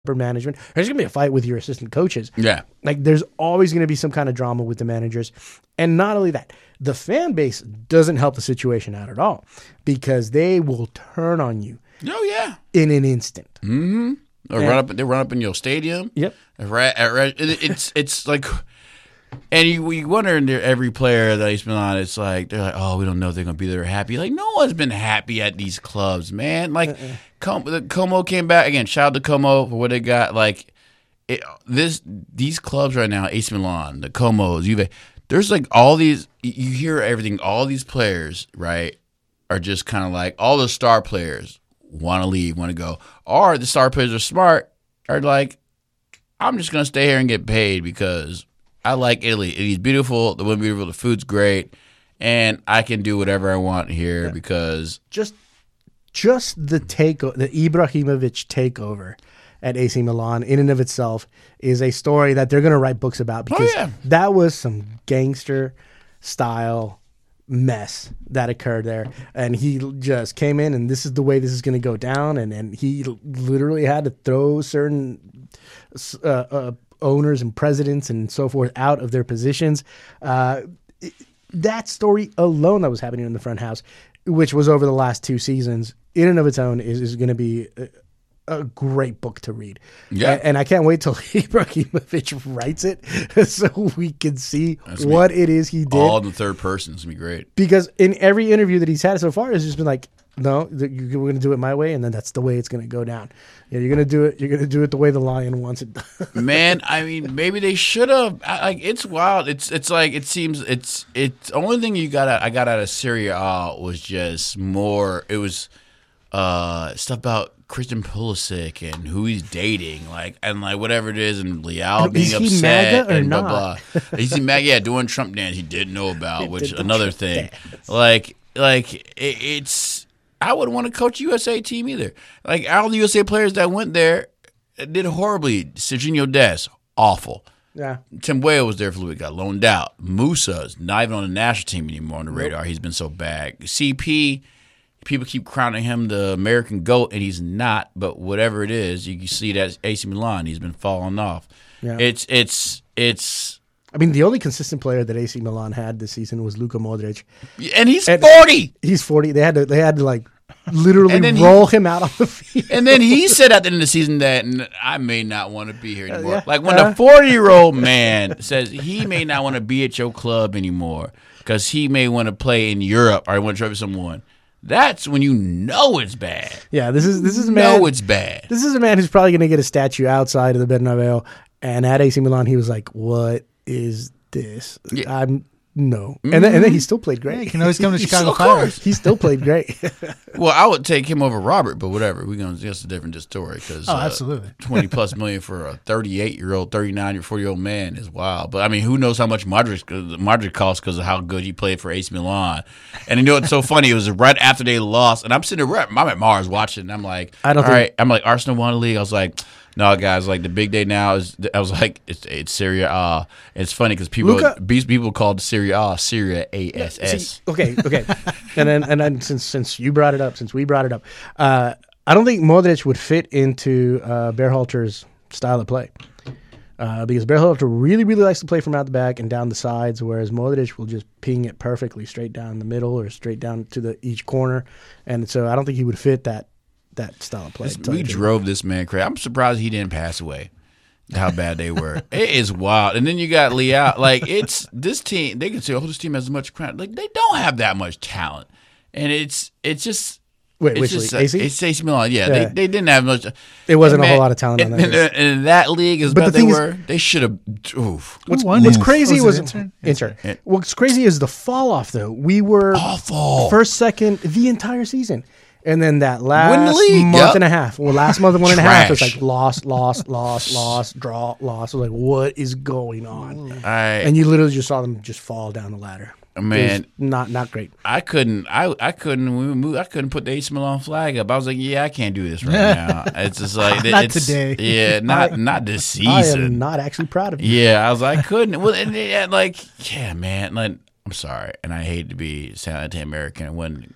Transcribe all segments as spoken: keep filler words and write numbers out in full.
management. There's going to be a fight with your assistant coaches. Yeah. Like, there's always going to be some kind of drama with the managers. And not only that, the fan base doesn't help the situation out at all because they will turn on you. Oh, yeah. In an instant. Mm-hmm. They run up, they run up in your stadium. Yep. Right, right. It's it's like, and you, you wonder in there, every player that he's been on, it's like, they're like, oh, we don't know if they're going to be there happy. Like, no one's been happy at these clubs, man. Like, uh-uh. Com- the Como came back. Again, shout out to Como for what they got. Like, it, this these clubs right now, A C Milan, the Comos, Juve, there's like all these, you hear everything, all these players, right, are just kind of like, all the star players want to leave, want to go. Or the star players are smart, are like, I'm just going to stay here and get paid because I like Italy. Italy's beautiful, the women beautiful, the food's great, and I can do whatever I want here yeah. because just just the take the Ibrahimovic takeover at A C Milan in and of itself is a story that they're going to write books about because oh, yeah. that was some gangster style mess that occurred there, and he just came in and this is the way this is going to go down, and, and he literally had to throw certain uh, uh, owners and presidents and so forth out of their positions. Uh, that story alone that was happening in the front house, which was over the last two seasons, in and of its own is, is going to be a, a great book to read. Yeah. And, and I can't wait till Ibrahimovic writes it so we can see That's what me. it is he did. All in the third person. It's going to be great. Because in every interview that he's had so far, it's just been like, no, we're going to do it my way, and then that's the way it's going to go down. Yeah, you're going to do it. You're going to do it the way the lion wants it. Man, I mean, maybe they should have. Like, it's wild. It's it's like it seems. It's it's only thing you got. Out, I got out of Serie A was just more. It was uh, stuff about Christian Pulisic and who he's dating, like and like whatever it is, and Leal being is he upset MAGA or and blah not? blah. Is he MAGA? Yeah, doing Trump dance he didn't know about, which another thing. Dance. Like like it, it's. I wouldn't want to coach a U S A team either. Like, all the U S A players that went there did horribly. Serginho Dest, awful. Yeah. Tim Weah was there for a little bit, got loaned out. Musa's not even on the national team anymore on the radar. Nope. He's been so bad. C P, people keep crowning him the American GOAT, and he's not. But whatever it is, you can see that A C Milan, he's been falling off. Yeah. It's, it's, it's. I mean, the only consistent player that A C Milan had this season was Luka Modric, and he's and forty. He's forty. They had to, they had to like literally roll he, him out on the field. And then he said at the end of the season that I may not want to be here anymore. Uh, yeah. Like when uh, a forty-year-old man says he may not want to be at your club anymore because he may want to play in Europe or want to trophy someone. That's when you know it's bad. Yeah, this is this is a man. Know it's bad. This is a man who's probably going to get a statue outside of the Bernabeu. And at A C Milan, he was like, "What is this? Yeah. I'm no." Mm-hmm. And then and then he still played great. Yeah, he can always come to Chicago Fire. He still played great. Well, I would take him over Robert, but whatever. We're gonna that's a different story because oh, absolutely, uh, twenty plus million for a thirty-eight year old, thirty-nine year, forty year old man is wild. But I mean, who knows how much Modric Modric costs because of how good he played for A C Milan? And you know what's so funny? It was right after they lost, and I'm sitting there. I'm at Mars watching. And I'm like, I don't. All think- right. I'm like, Arsenal won the league. I was like. No, guys, like the big day now is. I was like, it's it's Serie A. It's funny because people Luka, people called Serie A Serie A S S. See, okay, okay, and then and then since since you brought it up, since we brought it up, uh, I don't think Modric would fit into uh, Berhalter's style of play uh, because Berhalter really really likes to play from out the back and down the sides, whereas Modric will just ping it perfectly straight down the middle or straight down to the each corner, and so I don't think he would fit that. That style of play. We drove this man crazy. I'm surprised he didn't pass away. How bad they were. It is wild. And then you got Leal. Like, it's this team, they can say, oh, this team has as much talent. Like, they don't have that much talent. And it's it's just. Wait, it's which just, league? A C? It's A C Milan. Yeah, yeah. They, they didn't have much. It wasn't and a whole man, lot of talent and, on that. And, and that league, as but bad the they is, were, they should have. Oof. What's, what's what's crazy was. was Inter. Inter. Inter. What's crazy is the fall off, though. We were awful. First, second, the entire season. And then that last league, month yep. and a half, well, last month and one and a half, it was Trash. like lost, lost, lost, lost, draw, lost. I was like, what is going on? I, and you literally just saw them just fall down the ladder. Man, not not great. I couldn't. I I couldn't. We moved, I couldn't put the A C Milan flag up. I was like, yeah, I can't do this right now. It's just like not it's, today. Yeah, not I, not this season. I am not actually proud of you. Yeah, I was like, I couldn't. Well, and, and like, yeah, man. Like, I'm sorry, and I hate to be sound anti-American. When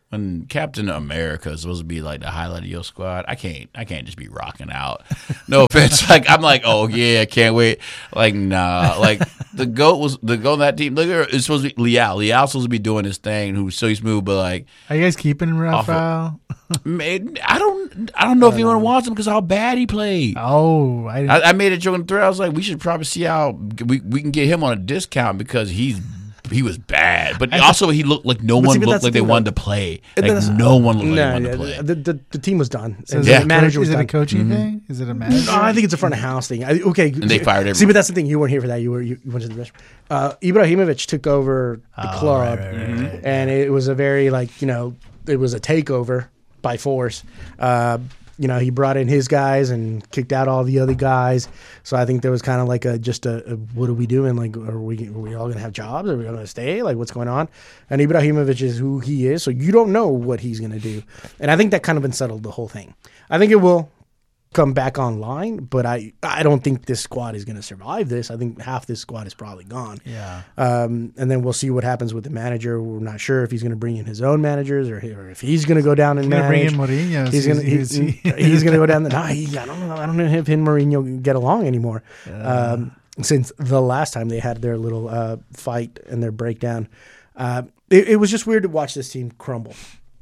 when Captain America is supposed to be like the highlight of your squad, I can't I can't just be rocking out. No offense. Like I'm like, oh yeah, can't wait. Like nah. Like the goat was the goat on that team. Look at it's supposed to be Liao. Liao's supposed to be doing his thing, who's so smooth, but like are you guys keeping Rafael? Man, I don't I don't know if anyone wants him because how bad he played. Oh, I, I, I made a joke in the thread. I was like, we should probably see how we we can get him on a discount because he's he was bad, but also he looked like no one see, looked like the they thing, wanted to play. Like no one looked like no, they wanted yeah, to play. The, the, the team was done. So And is Yeah. it the a manager coach, was is it done. a coaching Mm-hmm. thing? Is it a manager? No, I think it's a front of house thing. I, okay, And they fired See, everyone. but that's the thing. You weren't here for that. You were you went to the restaurant. Uh, Ibrahimovic took over the Oh, club, right, right, right, right. and it was a very like you know it was a takeover by force. Uh, you know, he brought in his guys and kicked out all the other guys. So I think there was kind of like a just a, a what are we doing? Like, are we are we all gonna have jobs? Are we gonna stay? Like, what's going on? And Ibrahimovic is who he is, so you don't know what he's gonna do. And I think that kind of unsettled the whole thing. I think it will come back online, but I I don't think this squad is going to survive this. I think half this squad is probably gone. Yeah. Um, and then we'll see what happens with the manager. We're not sure if he's going to bring in his own managers or, he- or if he's going to go down and He's gonna bring in manage. Mourinho. He's so gonna he, he's- he- he's gonna go down the. No, he, I don't know. I don't know if him and Mourinho get along anymore. Um, since the last time they had their little uh, fight and their breakdown, uh, it, it was just weird to watch this team crumble.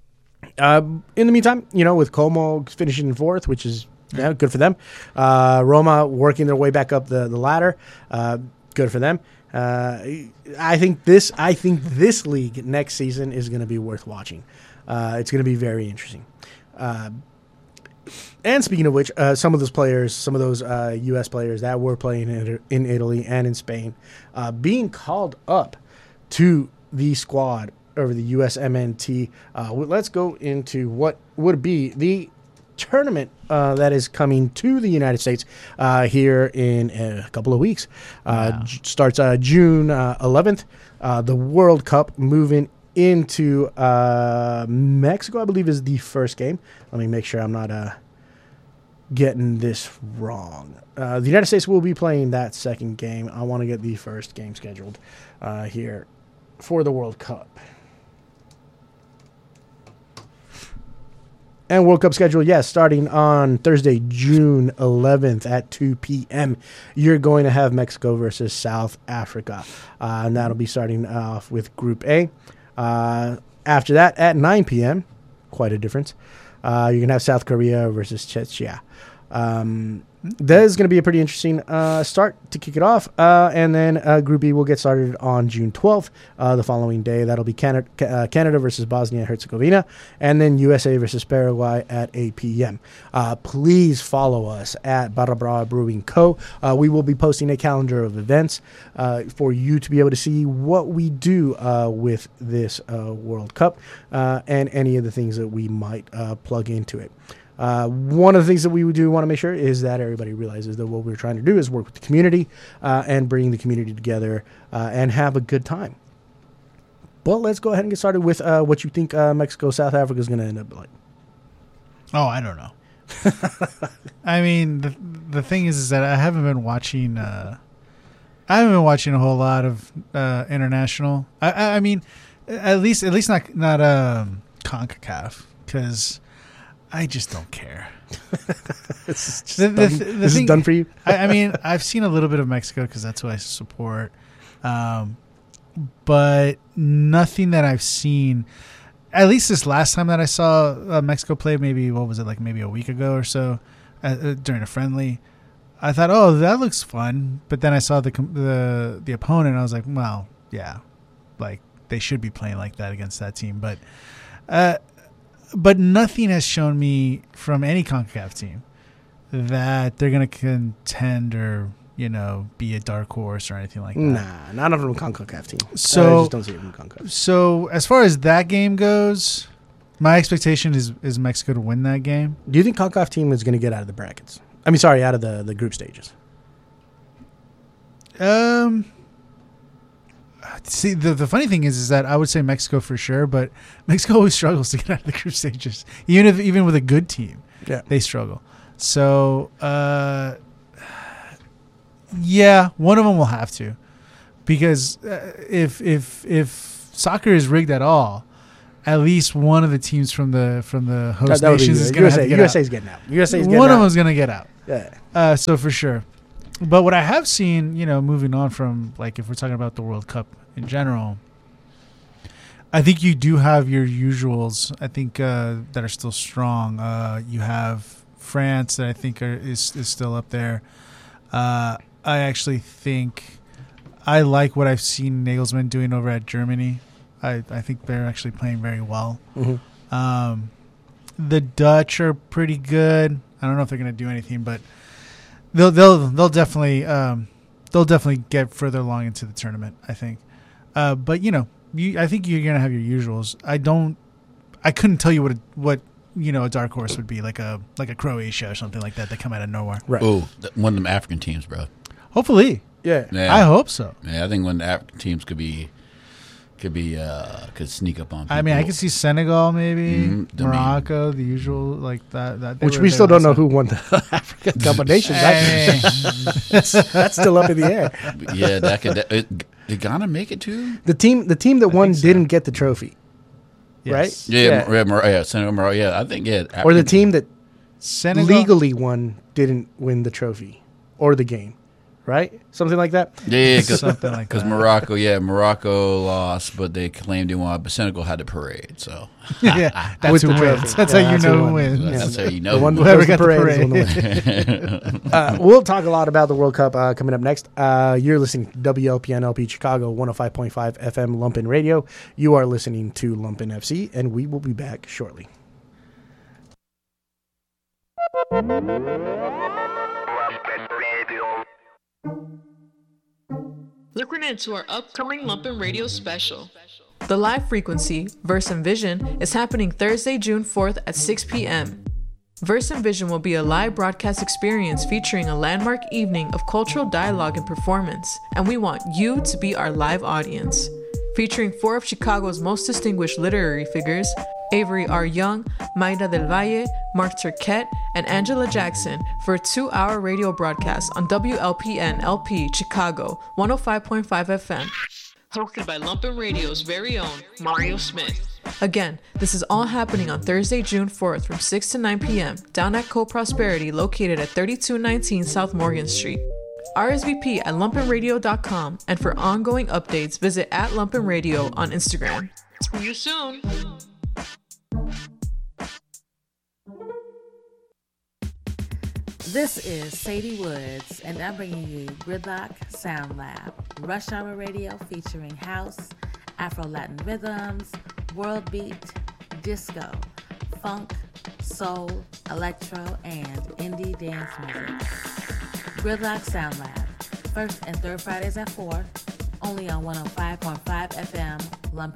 Uh, in the meantime, you know, with Como finishing in fourth, which is yeah, good for them. Uh, Roma working their way back up the, the ladder, uh, good for them. Uh, I think this I think this league next season is going to be worth watching. Uh, it's going to be very interesting. Uh, and speaking of which, uh, some of those players, some of those uh, U S players that were playing in, in Italy and in Spain, uh, being called up to the squad over the U S M N T. Uh, let's go into what would be the tournament uh, that is coming to the United States uh, here in a couple of weeks. Uh, Wow. j- starts uh, June uh, eleventh. Uh, the World Cup moving into uh, Mexico, I believe, is the first game. Let me make sure I'm not uh, getting this wrong. Uh, the United States will be playing that second game. I want to get the first game scheduled uh, here for the World Cup. And World Cup schedule, yes, starting on Thursday, June eleventh at two p.m. You're going to have Mexico versus South Africa. Uh, and that'll be starting off with Group A. Uh, after that, at nine p.m., quite a difference, uh, you're going to have South Korea versus Czechia. Um, that is going to be a pretty interesting uh, start to kick it off. Uh, and then uh, Group B will get started on June twelfth, uh, the following day. That'll be Canada, uh, Canada versus Bosnia and Herzegovina, and then U S A versus Paraguay at eight p.m. Uh, please follow us at Barra Brava Brewing Co. Uh, we will be posting a calendar of events uh, for you to be able to see what we do uh, with this uh, World Cup uh, and any of the things that we might uh, plug into it. Uh, one of the things that we do want to make sure is that everybody realizes that what we're trying to do is work with the community uh, and bring the community together uh, and have a good time. But let's go ahead and get started with uh, what you think uh, Mexico, South Africa is going to end up like. Oh, I don't know. I mean, the the thing is, is that I haven't been watching. Uh, I haven't been watching a whole lot of uh, international. I, I, I mean, at least at least not not um, CONCACAF, because I just don't care. This is, just The- the done, th- the this thing- is done for you. I, I mean, I've seen a little bit of Mexico because that's who I support, um, but nothing that I've seen. At least this last time that I saw uh, Mexico play, maybe what was it like, maybe a week ago or so, uh, uh, during a friendly. I thought, oh, that looks fun, but then I saw the com- the the opponent, and I was like, well, yeah, like they should be playing like that against that team, but. Uh, But nothing has shown me from any CONCACAF team that they're going to contend or, you know, be a dark horse or anything like that. Nah, not from a CONCACAF team. So- I just don't see it from CONCACAF. So as far as that game goes, my expectation is, is Mexico to win that game. Do you think CONCACAF team is going to get out of the brackets? I mean, sorry, out of the, the group stages. Um, see, the the funny thing is, is that I would say Mexico for sure, but Mexico always struggles to get out of the group stages, even if even with a good team. Yeah. They struggle. So, uh, yeah, one of them will have to, because uh, if if if soccer is rigged at all, at least one of the teams from the from the host That, that would be nations is good. going to have U S A, to get U S A's out. getting out. U S A's getting One out. of them's going to get out. Yeah. Uh, so for sure. But what I have seen, you know, moving on from, like, if we're talking about the World Cup in general, I think you do have your usuals, I think, uh, that are still strong. Uh, you have France that I think are, is, is still up there. Uh, I actually think I like what I've seen Nagelsmann doing over at Germany. I, I think they're actually playing very well. Mm-hmm. Um, the Dutch are pretty good. I don't know if they're going to do anything, but they'll they'll they'll definitely um, they'll definitely get further along into the tournament, I think. Uh, but you know, you, I think you're going to have your usuals. I don't. I couldn't tell you what a, what you know a dark horse would be, like a like a Croatia or something like that that come out of nowhere. Right. Oh, one of them African teams, bro. Hopefully, Yeah. Yeah. I hope so. Yeah, I think one of the African teams could be could be uh could sneak up on people. I mean, I can see Senegal, maybe Mhm, I mean- Morocco, the usual like that. that they Which were we there still don't know last who won the African Cup of Nations. Hey. That's, that's still up in the air. Yeah, that could. That, it, did Ghana make it too? The team, the team that won think so. didn't get the trophy, Yes. Yeah, Yeah. yeah, yeah, Mor- yeah, Senegal, Mor- yeah. I think yeah. or the African- team that Senegal. legally won didn't win the trophy or the game, right? Something like that. Yeah, yeah, because Something like that. Morocco, yeah, Morocco lost, but they claimed they won. But Senegal had the parade, so yeah, that's With who the wins. trophy. That's Yeah, how you that's know who who won. wins. Yeah. that's how you know. The one Whoever that got goes the to parade is the one that wins. Uh, we'll talk a lot about the World Cup uh, coming up next. Uh, you're listening to W L P N L P Chicago one oh five point five F M Lumpin Radio. You are listening to Lumpin F C, and we will be back shortly. Listen into our upcoming Lumpin' Radio special. The live frequency, Verse and Vision, is happening Thursday, June fourth at six p.m. Verse and Vision will be a live broadcast experience featuring a landmark evening of cultural dialogue and performance, and we want you to be our live audience. Featuring four of Chicago's most distinguished literary figures, Avery R. Young, Maida del Valle, Mark Turquette, and Angela Jackson for a two-hour radio broadcast on W L P N L P Chicago one oh five point five F M. Hosted by Lumpin' Radio's very own Mario Smith. Again, this is all happening on Thursday, June fourth from six to nine p.m. down at Co-Prosperity located at thirty-two nineteen South Morgan Street. R S V P at lumpin radio dot com, and for ongoing updates, visit at Lumpin' Radio on Instagram. See you soon! This is Sadie Woods, and I'm bringing you Gridlock Sound Lab, Rush Hour Radio featuring house, Afro-Latin rhythms, world beat, disco, funk, soul, electro, and indie dance music. Gridlock Sound Lab, first and third Fridays at four, only on one oh five point five F M, Lumpin'